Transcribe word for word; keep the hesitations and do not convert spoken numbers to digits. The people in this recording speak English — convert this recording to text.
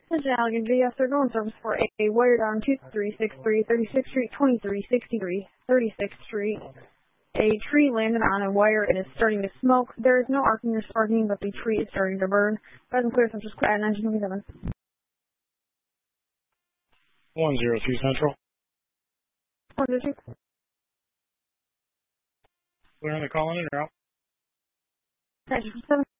This is Allegan V S. They're going service for a, a wire down two three six three, thirty-sixth Street, twenty-three sixty-three, thirty-sixth Street. A tree landed on a wire and is starting to smoke. There is no arcing or sparking, but the tree is starting to burn. Present clear, Central Square at nineteen twenty-seven. one zero two Central. one zero two. Clear on the call in or out? nineteen twenty-seven.